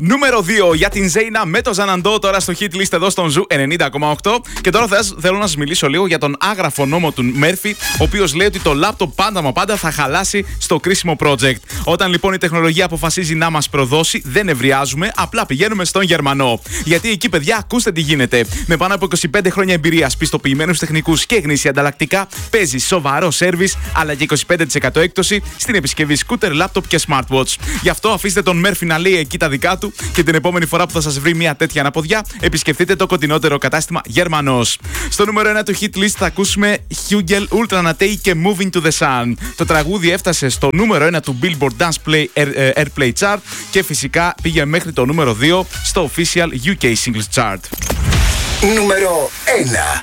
Νούμερο 2 για την Ζέινα με το Ζαναντό τώρα στο hit list εδώ στον Ζου 90,8. Και τώρα θέλω να σας μιλήσω λίγο για τον άγραφο νόμο του Μέρφυ, ο οποίος λέει ότι το λάπτοπ πάντα μα πάντα θα χαλάσει στο κρίσιμο project. Όταν λοιπόν η τεχνολογία αποφασίζει να μας προδώσει, δεν ευριάζουμε, απλά πηγαίνουμε στον Γερμανό. Γιατί εκεί, παιδιά, ακούστε τι γίνεται. Με πάνω από 25 χρόνια εμπειρίας, πιστοποιημένους τεχνικούς και γνήσια ανταλλακτικά, παίζει σοβαρό σέρβις, αλλά και 25% έκπτωση στην επισκευή σκούτερ, λάπτοπ και smartwatch. Γι' αυτό αφήστε τον Μέρφυ να λέει εκεί τα δικά του και την επόμενη φορά που θα σας βρει μια τέτοια αναποδιά, επισκεφτείτε το κοντινότερο κατάστημα Γερμανός. Στο νούμερο 1 του hit list θα ακούσουμε Hugel, Ultra Natei και Moving to the Sun. Το τραγούδι έφτασε στο νούμερο 1 του Billboard Dance Airplay Chart και φυσικά πήγε μέχρι το νούμερο 2 στο Official UK Singles Chart. Νούμερο 1.